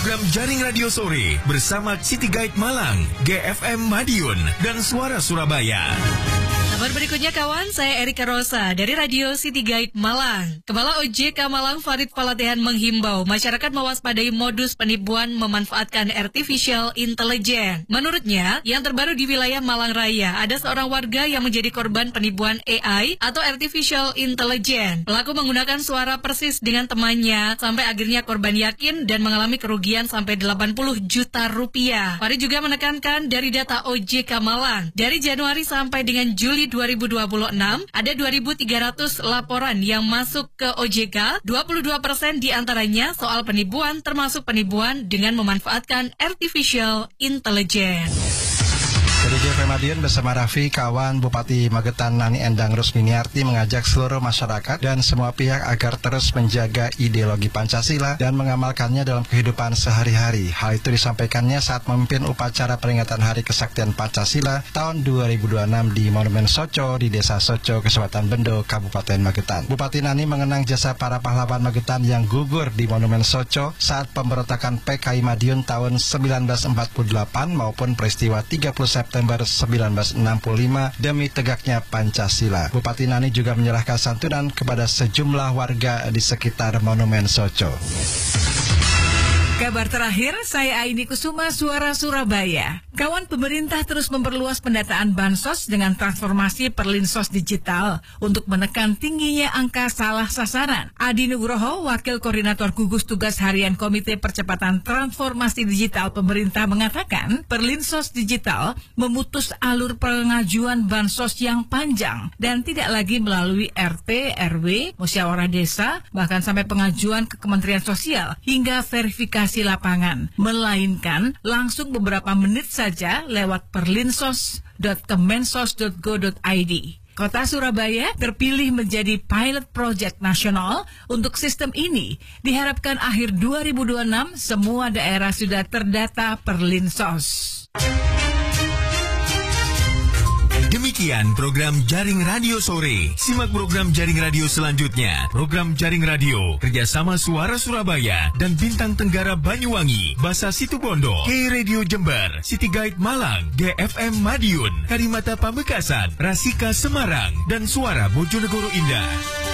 program Jaring Radio Sore bersama City Guide Malang, GFM Madiun, dan Suara Surabaya. Kabar berikutnya kawan, saya Erika Rosa dari Radio City Guide Malang. Kepala OJK Malang Farid Falatehan menghimbau masyarakat mewaspadai modus penipuan memanfaatkan artificial intelligence. Menurutnya, yang terbaru di wilayah Malang Raya, ada seorang warga yang menjadi korban penipuan AI atau artificial intelligence. Pelaku menggunakan suara persis dengan temannya, sampai akhirnya korban yakin dan mengalami kerugian sampai 80 juta rupiah. Farid juga menekankan dari data OJK Malang, dari Januari sampai dengan Juli 2026, ada 2.300 laporan yang masuk ke OJK, 22% diantaranya soal penipuan, termasuk penipuan dengan memanfaatkan artificial intelligence. Dari GFM Madiun bersama Raffi, kawan Bupati Magetan Nani Endang Rusminiarti mengajak seluruh masyarakat dan semua pihak agar terus menjaga ideologi Pancasila dan mengamalkannya dalam kehidupan sehari-hari. Hal itu disampaikannya saat memimpin upacara peringatan Hari Kesaktian Pancasila tahun 2026 di Monumen Soco di Desa Soco, Kecamatan Bendo, Kabupaten Magetan. Bupati Nani mengenang jasa para pahlawan Magetan yang gugur di Monumen Soco saat pemberontakan PKI Madiun tahun 1948 maupun peristiwa 30 September 1965 demi tegaknya Pancasila. Bupati Nani juga menyerahkan santunan kepada sejumlah warga di sekitar Monumen Soco. Kabar terakhir, saya Aini Kusuma, Suara Surabaya. Kawan, pemerintah terus memperluas pendataan Bansos dengan transformasi Perlinsos digital untuk menekan tingginya angka salah sasaran. Adi Nugroho, Wakil Koordinator Gugus Tugas Harian Komite Percepatan Transformasi Digital Pemerintah mengatakan, Perlinsos digital memutus alur pengajuan Bansos yang panjang dan tidak lagi melalui RT, RW, musyawarah desa, bahkan sampai pengajuan ke Kementerian Sosial hingga verifikasi lapangan, melainkan langsung beberapa menit saja lewat perlinsos.kemensos.go.id. Kota Surabaya terpilih menjadi pilot project nasional untuk sistem ini. Diharapkan akhir 2026 semua daerah sudah terdata Perlinsos. Demikian program Jaring Radio Sore. Simak program Jaring Radio selanjutnya. Program Jaring Radio kerjasama Suara Surabaya dan Bintang Tenggara Banyuwangi, Basa Situbondo, K-Radio Jember, City Guide Malang, GFM Madiun, Karimata Pamekasan, Rasika Semarang, dan Suara Bojonegoro Indah.